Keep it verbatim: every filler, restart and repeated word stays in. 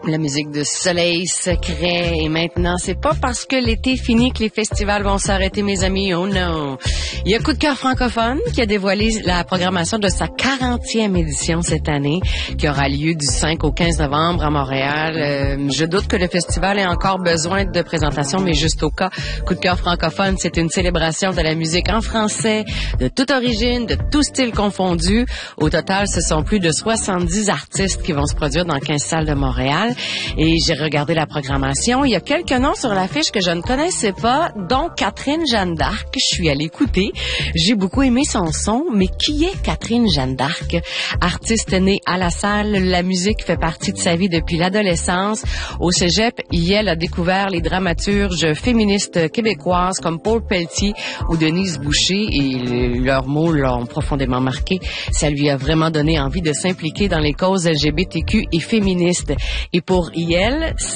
La musique de Soleil Secret. Et maintenant, c'est pas parce que l'été finit que les festivals vont s'arrêter, mes amis. Oh non! Il y a Coup de cœur francophone qui a dévoilé la programmation de sa quarantième édition cette année, qui aura lieu du cinq au quinze novembre à Montréal. Euh, je doute que le festival ait encore besoin de présentation, mais juste au cas, Coup de cœur francophone, c'est une célébration de la musique en français, de toute origine, de tout style confondu. Au total, ce sont plus de soixante-dix artistes qui vont se produire dans quinze salles de Montréal. Et j'ai regardé la programmation. Il y a quelques noms sur l'affiche que je ne connaissais pas, dont Catherine Jeanne d'Arc. Je suis allée écouter. J'ai beaucoup aimé son son, mais qui est Catherine Jeanne d'Arc? Artiste née à la salle, la musique fait partie de sa vie depuis l'adolescence. Au cégep, Yel a découvert les dramaturges féministes québécoises comme Paul Pelletier ou Denise Boucher, et leurs mots l'ont profondément marqué. Ça lui a vraiment donné envie de s'impliquer dans les causes L G B T Q et féministes. Et pour Yel,